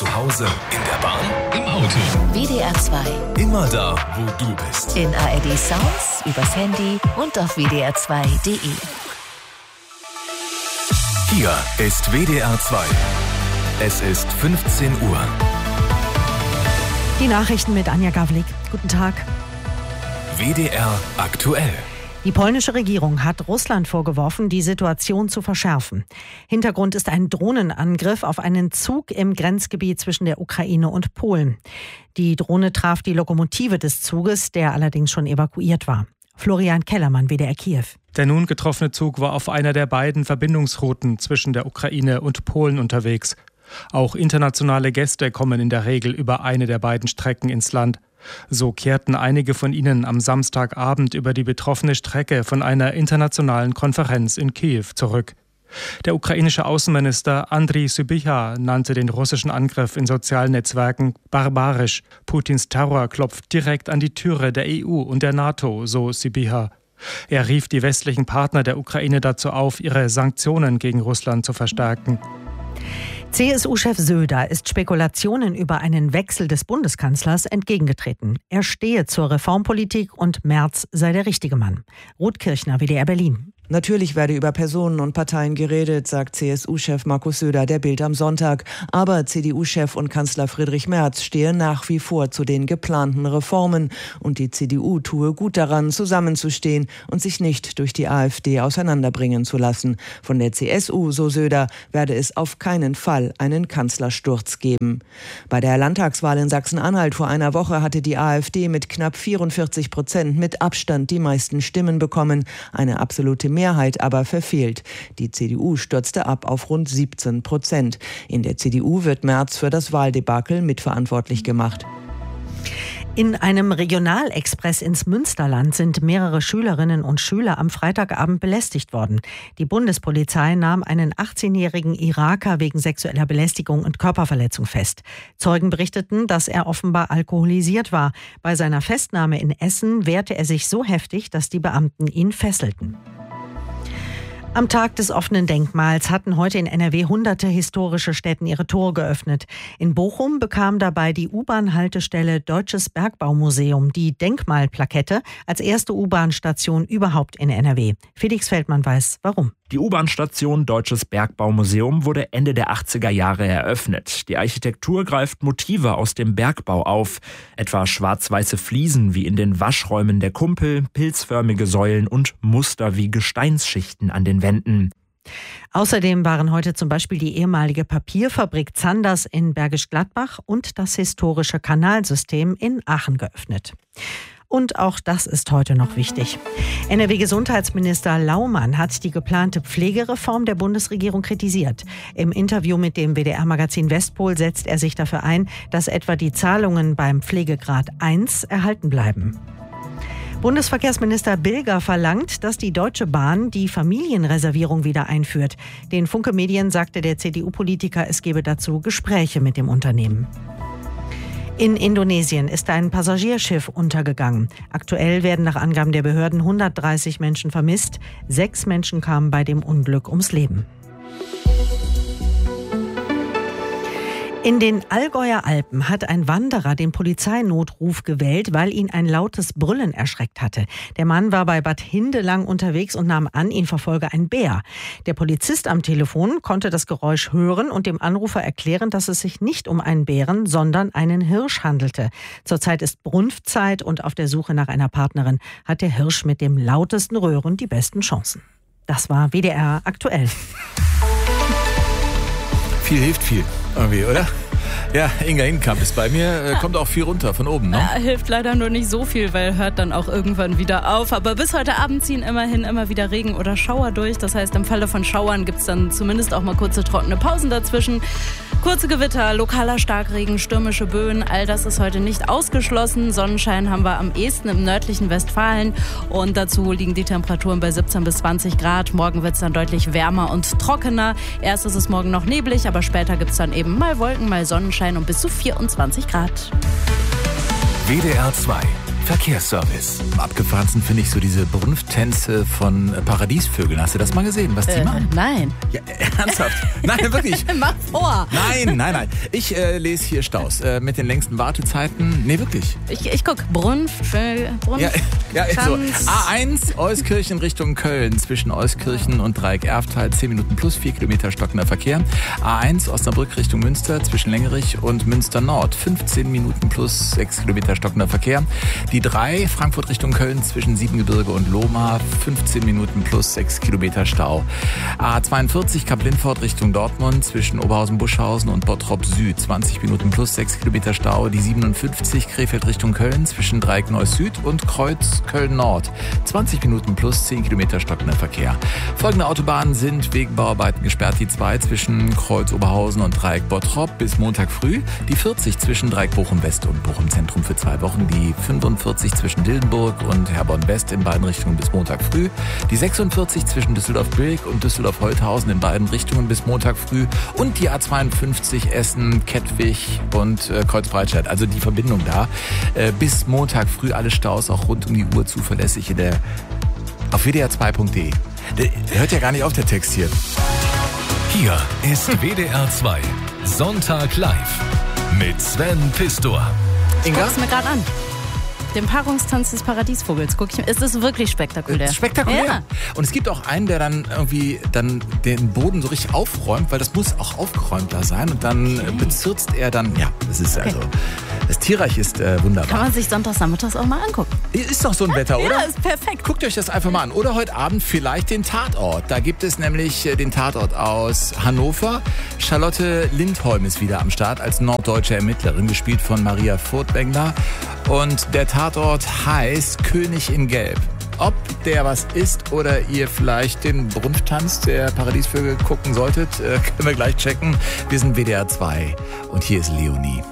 Zu Hause, in der Bahn, im Auto. WDR 2. Immer da, wo du bist. In ARD Sounds, übers Handy und auf WDR2.de. Hier ist WDR 2. Es ist 15 Uhr. Die Nachrichten mit Anja Gawlik. Guten Tag. WDR aktuell. Die polnische Regierung hat Russland vorgeworfen, die Situation zu verschärfen. Hintergrund ist ein Drohnenangriff auf einen Zug im Grenzgebiet zwischen der Ukraine und Polen. Die Drohne traf die Lokomotive des Zuges, der allerdings schon evakuiert war. Florian Kellermann, WDR Kiew. Der nun getroffene Zug war auf einer der beiden Verbindungsrouten zwischen der Ukraine und Polen unterwegs. Auch internationale Gäste kommen in der Regel über eine der beiden Strecken ins Land. So kehrten einige von ihnen am Samstagabend über die betroffene Strecke von einer internationalen Konferenz in Kiew zurück. Der ukrainische Außenminister Andriy Sybiha nannte den russischen Angriff in sozialen Netzwerken barbarisch. Putins Terror klopft direkt an die Türe der EU und der NATO, so Sybiha. Er rief die westlichen Partner der Ukraine dazu auf, ihre Sanktionen gegen Russland zu verstärken. CSU-Chef Söder ist Spekulationen über einen Wechsel des Bundeskanzlers entgegengetreten. Er stehe zur Reformpolitik und Merz sei der richtige Mann. Ruth Kirchner, WDR Berlin. Natürlich werde über Personen und Parteien geredet, sagt CSU-Chef Markus Söder der Bild am Sonntag. Aber CDU-Chef und Kanzler Friedrich Merz stehe nach wie vor zu den geplanten Reformen. Und die CDU tue gut daran, zusammenzustehen und sich nicht durch die AfD auseinanderbringen zu lassen. Von der CSU, so Söder, werde es auf keinen Fall einen Kanzlersturz geben. Bei der Landtagswahl in Sachsen-Anhalt vor einer Woche hatte die AfD mit knapp 44% mit Abstand die meisten Stimmen bekommen. Eine absolute Mehrheit aber verfehlt. Die CDU stürzte ab auf rund 17%. In der CDU wird Merz für das Wahldebakel mitverantwortlich gemacht. In einem Regionalexpress ins Münsterland sind mehrere Schülerinnen und Schüler am Freitagabend belästigt worden. Die Bundespolizei nahm einen 18-jährigen Iraker wegen sexueller Belästigung und Körperverletzung fest. Zeugen berichteten, dass er offenbar alkoholisiert war. Bei seiner Festnahme in Essen wehrte er sich so heftig, dass die Beamten ihn fesselten. Am Tag des offenen Denkmals hatten heute in NRW hunderte historische Stätten ihre Tore geöffnet. In Bochum bekam dabei die U-Bahn-Haltestelle Deutsches Bergbaumuseum die Denkmalplakette als erste U-Bahn-Station überhaupt in NRW. Felix Feldmann weiß, warum. Die U-Bahn-Station Deutsches Bergbaumuseum wurde Ende der 80er Jahre eröffnet. Die Architektur greift Motive aus dem Bergbau auf, etwa schwarz-weiße Fliesen wie in den Waschräumen der Kumpel, pilzförmige Säulen und Muster wie Gesteinsschichten an den Wänden. Außerdem waren heute zum Beispiel die ehemalige Papierfabrik Zanders in Bergisch Gladbach und das historische Kanalsystem in Aachen geöffnet. Und auch das ist heute noch wichtig. NRW-Gesundheitsminister Laumann hat die geplante Pflegereform der Bundesregierung kritisiert. Im Interview mit dem WDR-Magazin Westpol setzt er sich dafür ein, dass etwa die Zahlungen beim Pflegegrad 1 erhalten bleiben. Bundesverkehrsminister Bilger verlangt, dass die Deutsche Bahn die Familienreservierung wieder einführt. Den Funke Medien sagte der CDU-Politiker, es gebe dazu Gespräche mit dem Unternehmen. In Indonesien ist ein Passagierschiff untergegangen. Aktuell werden nach Angaben der Behörden 130 Menschen vermisst. 6 Menschen kamen bei dem Unglück ums Leben. In den Allgäuer Alpen hat ein Wanderer den Polizeinotruf gewählt, weil ihn ein lautes Brüllen erschreckt hatte. Der Mann war bei Bad Hindelang unterwegs und nahm an, ihn verfolge ein Bär. Der Polizist am Telefon konnte das Geräusch hören und dem Anrufer erklären, dass es sich nicht um einen Bären, sondern einen Hirsch handelte. Zurzeit ist Brunftzeit und auf der Suche nach einer Partnerin hat der Hirsch mit dem lautesten Röhren die besten Chancen. Das war WDR aktuell. Viel hilft viel, irgendwie, oder? Ja, Inga Inkamp ist bei mir, kommt auch viel runter von oben, ne? Ja, hilft leider nur nicht so viel, weil hört dann auch irgendwann wieder auf. Aber bis heute Abend ziehen immerhin immer wieder Regen oder Schauer durch. Das heißt, im Falle von Schauern gibt es dann zumindest auch mal kurze trockene Pausen dazwischen. Kurze Gewitter, lokaler Starkregen, stürmische Böen, all das ist heute nicht ausgeschlossen. Sonnenschein haben wir am ehesten im nördlichen Westfalen und dazu liegen die Temperaturen bei 17 bis 20 Grad. Morgen wird es dann deutlich wärmer und trockener. Erst ist es morgen noch neblig, aber später gibt es dann eben mal Wolken, mal Sonnenschein und bis zu 24 Grad. WDR 2 Verkehrsservice. Am abgefahrensten finde ich so diese Brunfttänze von Paradiesvögeln. Hast du das mal gesehen, was die machen? Nein. Ja, ernsthaft? Nein, wirklich. Mach vor. Nein. Ich lese hier Staus mit den längsten Wartezeiten. Nee, wirklich. Ich guck. Brunft. Ja, ist so. A1 Euskirchen Richtung Köln. Zwischen Euskirchen und Dreieck Erftal 10 Minuten plus 4 Kilometer stockender Verkehr. A1 Osnabrück Richtung Münster zwischen Längerich und Münster Nord. 15 Minuten plus 6 Kilometer stockender Verkehr. Die 3 Frankfurt Richtung Köln zwischen Siebengebirge und Lohmar. 15 Minuten plus 6 Kilometer Stau. A42 Kap-Lindfort Richtung Dortmund zwischen Oberhausen-Buschhausen und Bottrop Süd. 20 Minuten plus 6 Kilometer Stau. Die 57 Krefeld Richtung Köln zwischen Dreieck Neuss Süd und Kreuz Köln Nord. 20 Minuten plus 10 Kilometer stockender Verkehr. Folgende Autobahnen sind wegen Bauarbeiten gesperrt. Die 2 zwischen Kreuz Oberhausen und Dreieck Bottrop bis Montag früh. Die 40 zwischen Dreieck Bochum West und Bochum Zentrum für 2 Wochen. Die 45 zwischen Dillenburg und Herborn West in beiden Richtungen bis Montag früh. Die 46 zwischen Düsseldorf-Bilk und Düsseldorf-Holthausen in beiden Richtungen bis Montag früh. Und die A52 Essen, Kettwig und Kreuzbreitscheid. Also die Verbindung da. Bis Montag früh alle Staus auch rund um die Uhr zuverlässig auf wdr2.de. Der hört ja gar nicht auf, der Text hier. Hier ist WDR 2 Sonntag live mit Sven Pistor. Ich guck's mir gerade an. Den Paarungstanz des Paradiesvogels. Es ist wirklich spektakulär. Spektakulär. Ja. Und es gibt auch einen, der dann irgendwie den Boden so richtig aufräumt, weil das muss auch aufgeräumt da sein. Und dann bezirzt er dann, das ist also, das Tierreich ist wunderbar. Kann man sich sonntagsnachmittags auch mal angucken. Ist doch so ein Wetter, oder? Ja, ist perfekt. Guckt euch das einfach mal an. Oder heute Abend vielleicht den Tatort. Da gibt es nämlich den Tatort aus Hannover. Charlotte Lindholm ist wieder am Start als norddeutsche Ermittlerin, gespielt von Maria Furtwängler. Und der Tatort heißt König in Gelb. Ob der was ist oder ihr vielleicht den Brunfttanz der Paradiesvögel gucken solltet, können wir gleich checken. Wir sind WDR 2 und hier ist Leonie.